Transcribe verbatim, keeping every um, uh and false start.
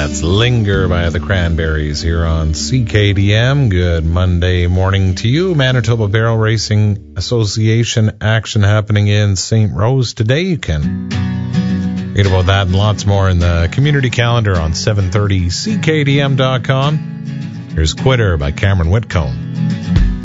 That's Linger by the Cranberries here on C K D M. Good Monday morning to you. Manitoba Barrel Racing Association action happening in Saint Rose today. You can read about that and lots more in the community calendar on seven thirty C K D M dot com. Here's Quitter by Cameron Whitcomb.